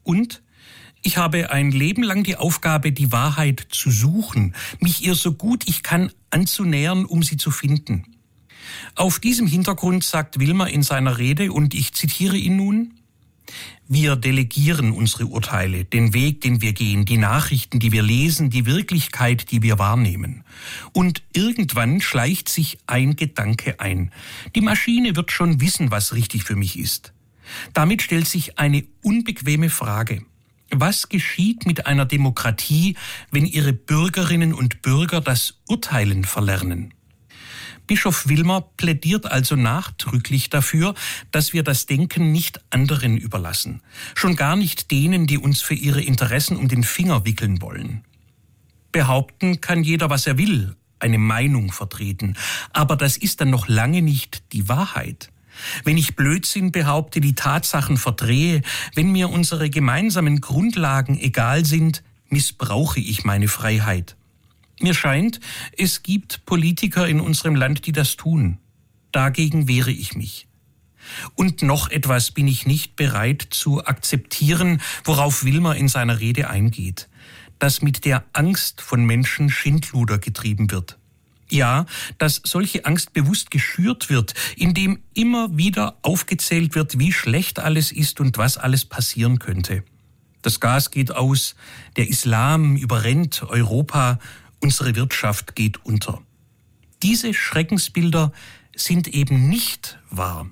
Und ich habe ein Leben lang die Aufgabe, die Wahrheit zu suchen, mich ihr so gut ich kann anzunähern, um sie zu finden. Auf diesem Hintergrund sagt Wilmer in seiner Rede, und ich zitiere ihn nun: Wir delegieren unsere Urteile, den Weg, den wir gehen, die Nachrichten, die wir lesen, die Wirklichkeit, die wir wahrnehmen. Und irgendwann schleicht sich ein Gedanke ein. Die Maschine wird schon wissen, was richtig für mich ist. Damit stellt sich eine unbequeme Frage. Was geschieht mit einer Demokratie, wenn ihre Bürgerinnen und Bürger das Urteilen verlernen? Bischof Wilmer plädiert also nachdrücklich dafür, dass wir das Denken nicht anderen überlassen. Schon gar nicht denen, die uns für ihre Interessen um den Finger wickeln wollen. Behaupten kann jeder, was er will, eine Meinung vertreten. Aber das ist dann noch lange nicht die Wahrheit. Wenn ich Blödsinn behaupte, die Tatsachen verdrehe, wenn mir unsere gemeinsamen Grundlagen egal sind, missbrauche ich meine Freiheit. Mir scheint, es gibt Politiker in unserem Land, die das tun. Dagegen wehre ich mich. Und noch etwas bin ich nicht bereit zu akzeptieren, worauf Wilmer in seiner Rede eingeht: dass mit der Angst von Menschen Schindluder getrieben wird. Ja, dass solche Angst bewusst geschürt wird, indem immer wieder aufgezählt wird, wie schlecht alles ist und was alles passieren könnte. Das Gas geht aus, der Islam überrennt Europa, unsere Wirtschaft geht unter. Diese Schreckensbilder sind eben nicht wahr.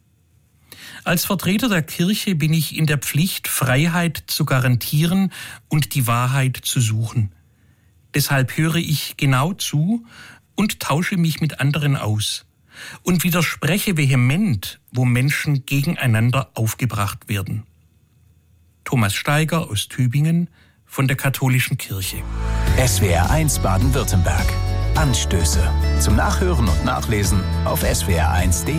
Als Vertreter der Kirche bin ich in der Pflicht, Freiheit zu garantieren und die Wahrheit zu suchen. Deshalb höre ich genau zu und tausche mich mit anderen aus und widerspreche vehement, wo Menschen gegeneinander aufgebracht werden. Thomas Steiger aus Tübingen von der Katholischen Kirche. SWR1 Baden-Württemberg. Anstöße. Zum Nachhören und Nachlesen auf swr1.de.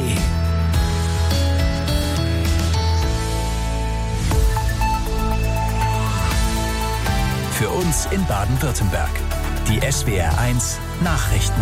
Für uns in Baden-Württemberg. Die SWR1 Nachrichten.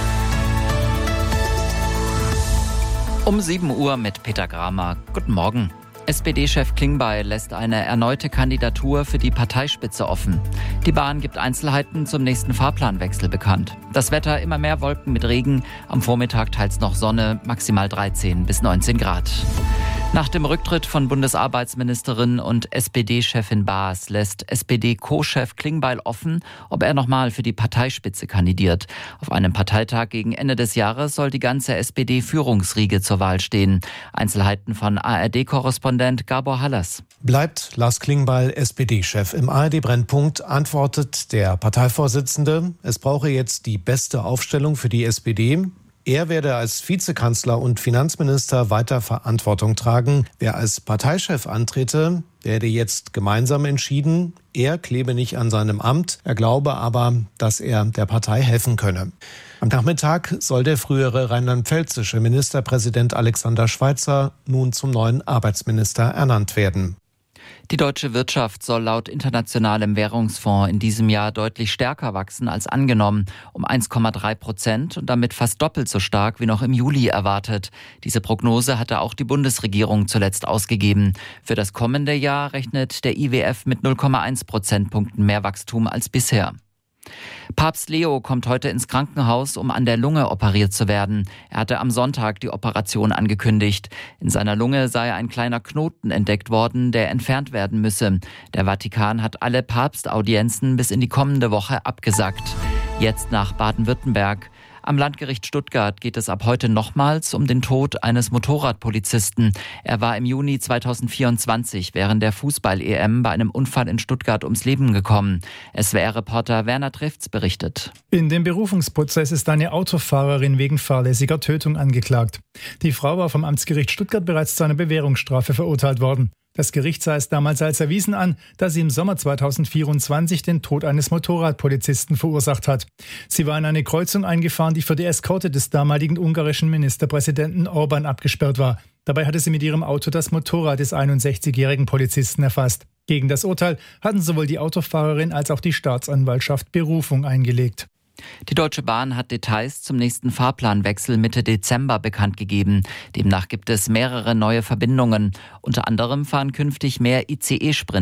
Um 7 Uhr mit Peter Gramer. Guten Morgen. SPD-Chef Klingbeil lässt eine erneute Kandidatur für die Parteispitze offen. Die Bahn gibt Einzelheiten zum nächsten Fahrplanwechsel bekannt. Das Wetter: immer mehr Wolken mit Regen, am Vormittag teils noch Sonne, maximal 13 bis 19 Grad. Nach dem Rücktritt von Bundesarbeitsministerin und SPD-Chefin Baas lässt SPD-Co-Chef Klingbeil offen, ob er nochmal für die Parteispitze kandidiert. Auf einem Parteitag gegen Ende des Jahres soll die ganze SPD-Führungsriege zur Wahl stehen. Einzelheiten von ARD-Korrespondent Gabor Hallas. Bleibt Lars Klingbeil SPD-Chef? Im ARD-Brennpunkt antwortet der Parteivorsitzende, es brauche jetzt die beste Aufstellung für die SPD. Er werde als Vizekanzler und Finanzminister weiter Verantwortung tragen. Wer als Parteichef antrete, werde jetzt gemeinsam entschieden. Er klebe nicht an seinem Amt. Er glaube aber, dass er der Partei helfen könne. Am Nachmittag soll der frühere rheinland-pfälzische Ministerpräsident Alexander Schweitzer nun zum neuen Arbeitsminister ernannt werden. Die deutsche Wirtschaft soll laut Internationalem Währungsfonds in diesem Jahr deutlich stärker wachsen als angenommen, um 1,3% und damit fast doppelt so stark wie noch im Juli erwartet. Diese Prognose hatte auch die Bundesregierung zuletzt ausgegeben. Für das kommende Jahr rechnet der IWF mit 0,1 Prozentpunkten mehr Wachstum als bisher. Papst Leo kommt heute ins Krankenhaus, um an der Lunge operiert zu werden. Er hatte am Sonntag die Operation angekündigt. In seiner Lunge sei ein kleiner Knoten entdeckt worden, der entfernt werden müsse. Der Vatikan hat alle Papstaudienzen bis in die kommende Woche abgesagt. Jetzt nach Baden-Württemberg. Am Landgericht Stuttgart geht es ab heute nochmals um den Tod eines Motorradpolizisten. Er war im Juni 2024 während der Fußball-EM bei einem Unfall in Stuttgart ums Leben gekommen. SWR-Reporter Werner Trifts berichtet. In dem Berufungsprozess ist eine Autofahrerin wegen fahrlässiger Tötung angeklagt. Die Frau war vom Amtsgericht Stuttgart bereits zu einer Bewährungsstrafe verurteilt worden. Das Gericht sah es damals als erwiesen an, dass sie im Sommer 2024 den Tod eines Motorradpolizisten verursacht hat. Sie war in eine Kreuzung eingefahren, die für die Eskorte des damaligen ungarischen Ministerpräsidenten Orban abgesperrt war. Dabei hatte sie mit ihrem Auto das Motorrad des 61-jährigen Polizisten erfasst. Gegen das Urteil hatten sowohl die Autofahrerin als auch die Staatsanwaltschaft Berufung eingelegt. Die Deutsche Bahn hat Details zum nächsten Fahrplanwechsel Mitte Dezember bekannt gegeben. Demnach gibt es mehrere neue Verbindungen. Unter anderem fahren künftig mehr ICE-Sprinter